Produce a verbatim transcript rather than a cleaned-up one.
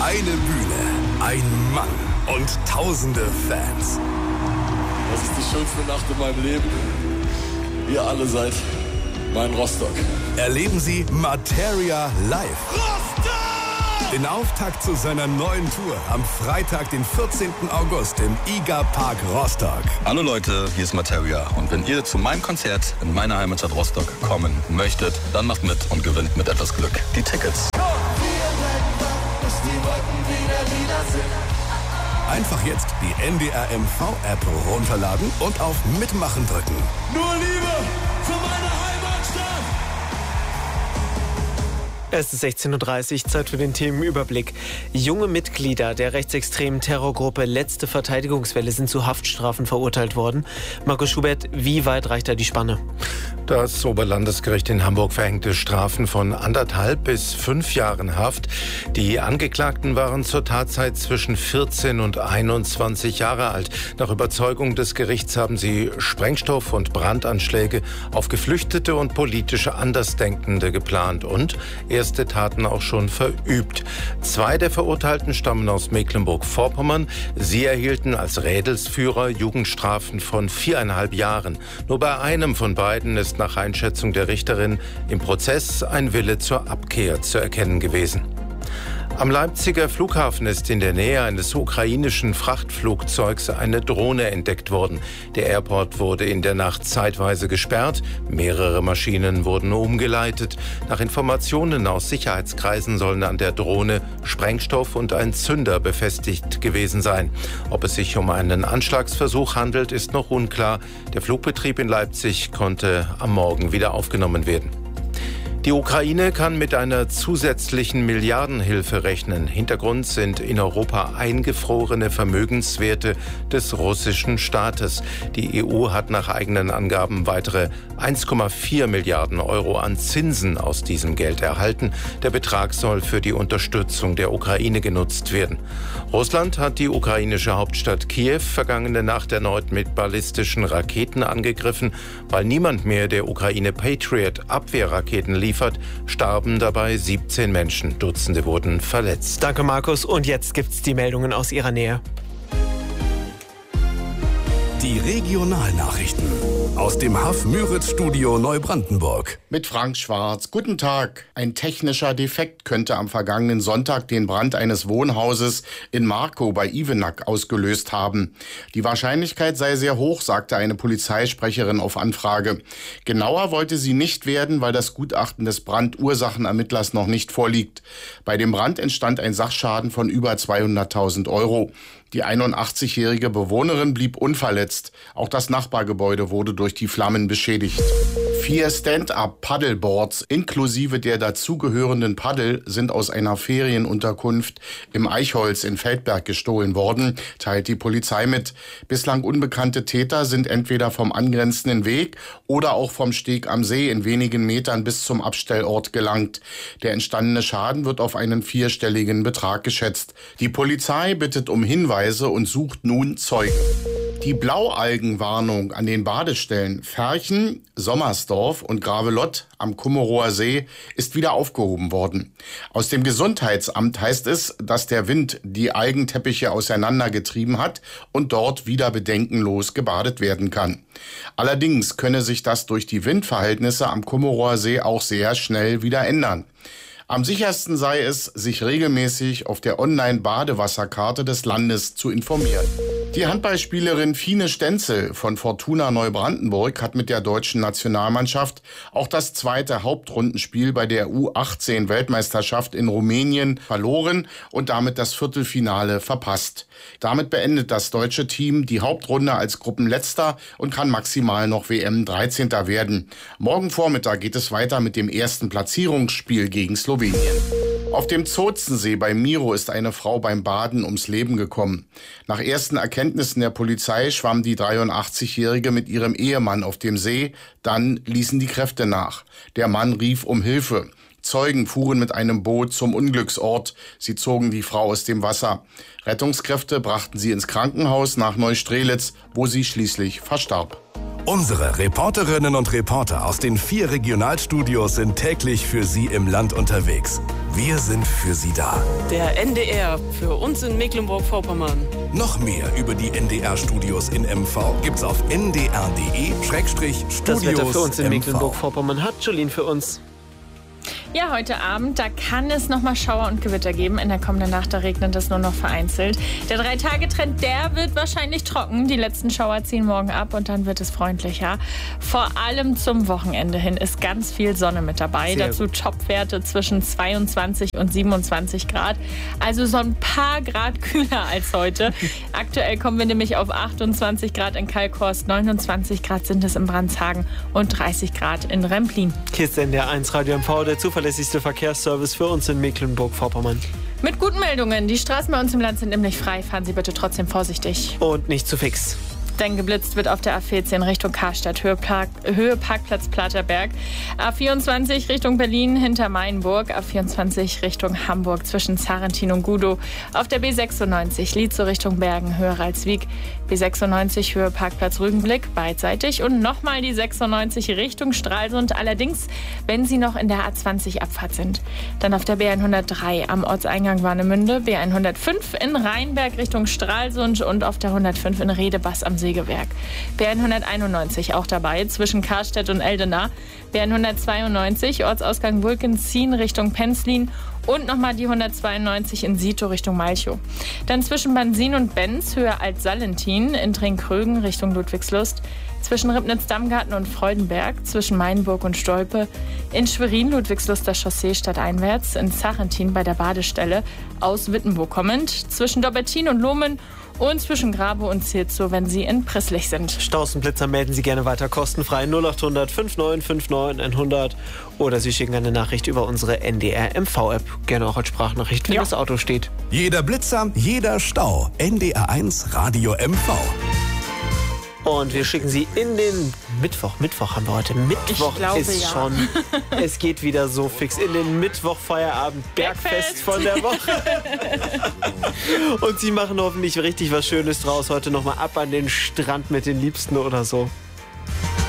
Eine Bühne, ein Mann und tausende Fans. Das ist die schönste Nacht in meinem Leben. Ihr alle seid mein Rostock. Erleben Sie Materia live. Rostock! Den Auftakt zu seiner neuen Tour am Freitag, den vierzehnten August im I G A Park Rostock. Hallo Leute, hier ist Materia. Und wenn ihr zu meinem Konzert in meiner Heimatstadt Rostock kommen möchtet, dann macht mit und gewinnt mit etwas Glück die Tickets. Einfach jetzt die N D R M V-App runterladen und auf Mitmachen drücken. Nur Liebe für meine Heimatstadt! Es ist sechzehn Uhr dreißig, Zeit für den Themenüberblick. Junge Mitglieder der rechtsextremen Terrorgruppe Letzte Verteidigungswelle sind zu Haftstrafen verurteilt worden. Markus Schubert, wie weit reicht da die Spanne? Das Oberlandesgericht in Hamburg verhängte Strafen von anderthalb bis fünf Jahren Haft. Die Angeklagten waren zur Tatzeit zwischen vierzehn und einundzwanzig Jahre alt. Nach Überzeugung des Gerichts haben sie Sprengstoff- und Brandanschläge auf Geflüchtete und politische Andersdenkende geplant und erste Taten auch schon verübt. Zwei der Verurteilten stammen aus Mecklenburg-Vorpommern. Sie erhielten als Rädelsführer Jugendstrafen von viereinhalb Jahren. Nur bei einem von beiden ist nach Einschätzung der Richterin im Prozess ein Wille zur Abkehr zu erkennen gewesen. Am Leipziger Flughafen ist in der Nähe eines ukrainischen Frachtflugzeugs eine Drohne entdeckt worden. Der Airport wurde in der Nacht zeitweise gesperrt. Mehrere Maschinen wurden umgeleitet. Nach Informationen aus Sicherheitskreisen sollen an der Drohne Sprengstoff und ein Zünder befestigt gewesen sein. Ob es sich um einen Anschlagsversuch handelt, ist noch unklar. Der Flugbetrieb in Leipzig konnte am Morgen wieder aufgenommen werden. Die Ukraine kann mit einer zusätzlichen Milliardenhilfe rechnen. Hintergrund sind in Europa eingefrorene Vermögenswerte des russischen Staates. Die E U hat nach eigenen Angaben weitere eins Komma vier Milliarden Euro an Zinsen aus diesem Geld erhalten. Der Betrag soll für die Unterstützung der Ukraine genutzt werden. Russland hat die ukrainische Hauptstadt Kiew vergangene Nacht erneut mit ballistischen Raketen angegriffen. Weil niemand mehr der Ukraine Patriot-Abwehrraketen liefert, starben dabei siebzehn Menschen. Dutzende wurden verletzt. Danke, Markus. Und jetzt gibt's die Meldungen aus Ihrer Nähe. Die Regionalnachrichten aus dem H A F-Müritz-Studio Neubrandenburg. Mit Frank Schwarz. Guten Tag. Ein technischer Defekt könnte am vergangenen Sonntag den Brand eines Wohnhauses in Markow bei Ivenack ausgelöst haben. Die Wahrscheinlichkeit sei sehr hoch, sagte eine Polizeisprecherin auf Anfrage. Genauer wollte sie nicht werden, weil das Gutachten des Brandursachenermittlers noch nicht vorliegt. Bei dem Brand entstand ein Sachschaden von über zweihunderttausend Euro. Die einundachtzigjährige Bewohnerin blieb unverletzt. Auch das Nachbargebäude wurde durch die Flammen beschädigt. Vier Stand-up-Paddleboards inklusive der dazugehörenden Paddel sind aus einer Ferienunterkunft im Eichholz in Feldberg gestohlen worden, teilt die Polizei mit. Bislang unbekannte Täter sind entweder vom angrenzenden Weg oder auch vom Steg am See in wenigen Metern bis zum Abstellort gelangt. Der entstandene Schaden wird auf einen vierstelligen Betrag geschätzt. Die Polizei bittet um Hinweise und sucht nun Zeugen. Die Blaualgenwarnung an den Badestellen Ferchen, Sommersdorf und Gravelott am Kummerower See ist wieder aufgehoben worden. Aus dem Gesundheitsamt heißt es, dass der Wind die Algenteppiche auseinandergetrieben hat und dort wieder bedenkenlos gebadet werden kann. Allerdings könne sich das durch die Windverhältnisse am Kummerower See auch sehr schnell wieder ändern. Am sichersten sei es, sich regelmäßig auf der Online-Badewasserkarte des Landes zu informieren. Die Handballspielerin Fine Stenzel von Fortuna Neubrandenburg hat mit der deutschen Nationalmannschaft auch das zweite Hauptrundenspiel bei der U achtzehn Weltmeisterschaft in Rumänien verloren und damit das Viertelfinale verpasst. Damit beendet das deutsche Team die Hauptrunde als Gruppenletzter und kann maximal noch W M dreizehnter werden. Morgen Vormittag geht es weiter mit dem ersten Platzierungsspiel gegen Slowenien. Auf dem Zozensee bei Miro ist eine Frau beim Baden ums Leben gekommen. Nach ersten Erkenntnissen der Polizei schwamm die dreiundachtzigjährige mit ihrem Ehemann auf dem See. Dann ließen die Kräfte nach. Der Mann rief um Hilfe. Zeugen fuhren mit einem Boot zum Unglücksort. Sie zogen die Frau aus dem Wasser. Rettungskräfte brachten sie ins Krankenhaus nach Neustrelitz, wo sie schließlich verstarb. Unsere Reporterinnen und Reporter aus den vier Regionalstudios sind täglich für Sie im Land unterwegs. Wir sind für Sie da. Der N D R für uns in Mecklenburg-Vorpommern. Noch mehr über die N D R-Studios in M V gibt's auf n d r punkt d e Schrägstrich Studios. Das Wetter für uns in M V. Mecklenburg-Vorpommern hat Jolien für uns. Ja, heute Abend, da kann es nochmal Schauer und Gewitter geben. In der kommenden Nacht, da regnet es nur noch vereinzelt. Der Drei-Tage-Trend, der wird wahrscheinlich trocken. Die letzten Schauer ziehen morgen ab und dann wird es freundlicher. Vor allem zum Wochenende hin ist ganz viel Sonne mit dabei. Sehr Dazu Topwerte zwischen zweiundzwanzig und siebenundzwanzig Grad. Also so ein paar Grad kühler als heute. Aktuell kommen wir nämlich auf achtundzwanzig Grad in Kalkhorst, neunundzwanzig Grad sind es in Brandshagen und dreißig Grad in Remplin. Hier ist N D R eins Radio M V, der zuverlässigste Verkehrsservice für uns in Mecklenburg-Vorpommern. Mit guten Meldungen. Die Straßen bei uns im Land sind nämlich frei. Fahren Sie bitte trotzdem vorsichtig. Und nicht zu fix. Denn geblitzt wird auf der A vierzehn Richtung Karstadt, Höhe, Park, Höhe Parkplatz Platerberg. A vierundzwanzig Richtung Berlin hinter Mainburg. A vierundzwanzig Richtung Hamburg zwischen Zarentin und Gudow. Auf der B sechsundneunzig Lietzow Richtung Bergen, Höhe Ralswiek. B sechsundneunzig Höhe Parkplatz Rügenblick, beidseitig. Und nochmal die sechsundneunzig Richtung Stralsund. Allerdings, wenn Sie noch in der A zwanzig Abfahrt sind. Dann auf der B hundertdrei am Ortseingang Warnemünde. B hundertfünf in Rheinberg Richtung Stralsund und auf der hundertfünf in Redebass am Sägewerk. B hunderteinundneunzig auch dabei zwischen Karstedt und Eldena. B hundertzweiundneunzig Ortsausgang Wulkenzien Richtung Penzlin und nochmal die hundertzweiundneunzig in Sito Richtung Malchow. Dann zwischen Bansin und Benz Höhe Alt-Salentin in Trinkrögen Richtung Ludwigslust. Zwischen Ribnitz-Dammgarten und Freudenberg, zwischen Mainburg und Stolpe, in Schwerin Ludwigsluster Chaussee stadteinwärts, in Zarentin bei der Badestelle, aus Wittenburg kommend, zwischen Dobbertin und Lohmen und zwischen Grabow und Zirzow, wenn Sie in Prisslich sind. Stausenblitzer melden Sie gerne weiter kostenfrei null acht hundert neunundfünfzig neunundfünfzig hundert oder Sie schicken eine Nachricht über unsere N D R M V-App. Gerne auch als Sprachnachricht, wenn Ja. das Auto steht. Jeder Blitzer, jeder Stau. N D R eins Radio M V. Und wir schicken Sie in den Mittwoch. Mittwoch haben wir heute. Mittwoch Ich glaube, ist ja. schon. Es geht wieder so fix in den Mittwoch-Feierabend Bergfest von der Woche. Und Sie machen hoffentlich richtig was Schönes draus. Heute nochmal ab an den Strand mit den Liebsten oder so.